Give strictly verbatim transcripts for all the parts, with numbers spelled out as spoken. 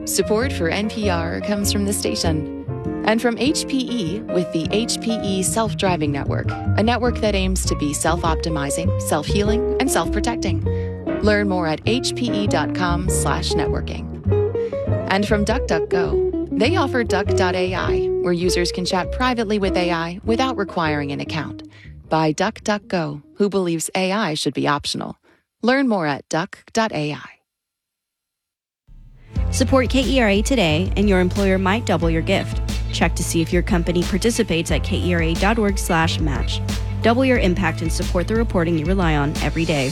Support for N P R comes from the station and from H P E with the H P E Self-Driving Network, a network that aims to be self-optimizing, self-healing, and self-protecting. Learn more at hpe.com slash networking. And from DuckDuckGo, they offer Duck dot A I, where users can chat privately with A I without requiring an account. By DuckDuckGo, who believes A I should be optional. Learn more at duck dot A I. Support K E R A today, and your employer might double your gift. Check to see if your company participates at kera.org slash match. Double your impact and support the reporting you rely on every day.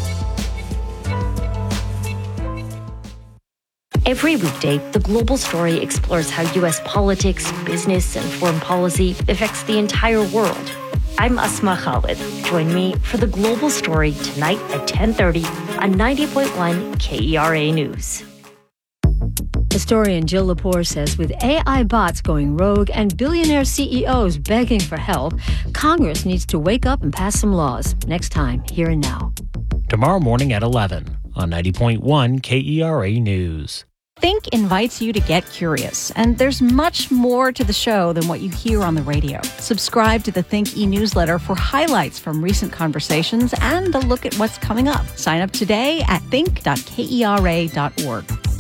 Every weekday, The Global Story explores how U S politics, business, and foreign policy affects the entire world. I'm Asma Khalid. Join me for The Global Story tonight at ten thirty on ninety point one K E R A News. Historian Jill Lepore says with A I bots going rogue and billionaire C E Os begging for help, Congress needs to wake up and pass some laws. Next time, Here and Now. Tomorrow morning at eleven on ninety point one K E R A News. Think invites you to get curious, and there's much more to the show than what you hear on the radio. Subscribe to the Think e-newsletter for highlights from recent conversations and a look at what's coming up. Sign up today at think dot kera dot org.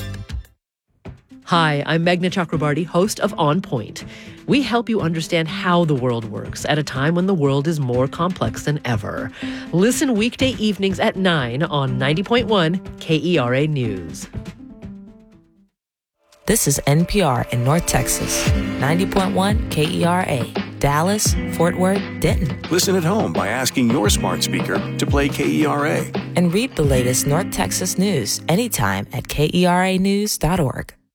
Hi, I'm Meghna Chakrabarty, host of On Point. We help you understand how the world works at a time when the world is more complex than ever. Listen weekday evenings at nine on ninety point one K E R A News. This is N P R in North Texas, ninety point one K E R A, Dallas, Fort Worth, Denton. Listen at home by asking your smart speaker to play K E R A. And read the latest North Texas news anytime at K E R A news dot org.